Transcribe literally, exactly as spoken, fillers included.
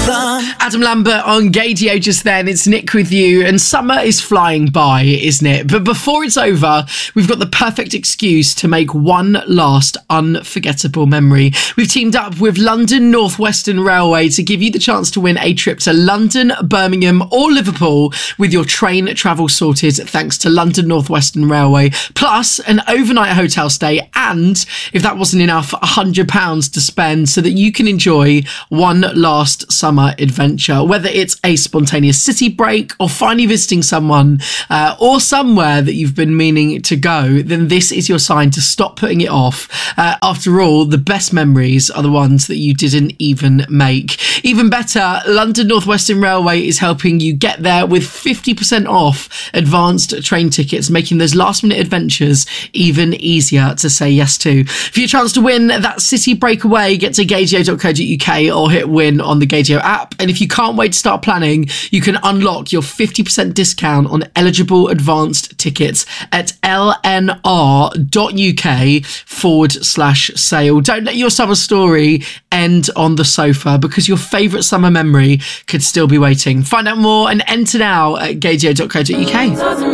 Adam Lambert on Gaydio just then. It's Nick with you, and summer is flying by, isn't it? But before it's over, we've got the perfect excuse to make one last unforgettable memory. We've teamed up with London North Western Railway to give you the chance to win a trip to London, Birmingham or Liverpool with your train travel sorted thanks to London North Western Railway, plus an overnight hotel stay, and if that wasn't enough, one hundred pounds to spend so that you can enjoy one last summer adventure, whether it's a spontaneous city break or finally visiting someone uh, or somewhere that you've been meaning to go. Then this is your sign to stop putting it off. Uh, after all, the best memories are the ones that you didn't even make. Even better, London North Western Railway is helping you get there with fifty percent off advanced train tickets, making those last minute adventures even easier to say yes to. For your chance to win that city breakaway, get to gaydio dot co dot uk or hit win on the Gaydio app. And if you can't wait to start planning, you can unlock your fifty percent discount on eligible advanced tickets at lnr.uk forward slash sale. Don't let your summer story end on the sofa, because your favourite summer memory could still be waiting. Find out more and enter now at gaydio dot co dot uk.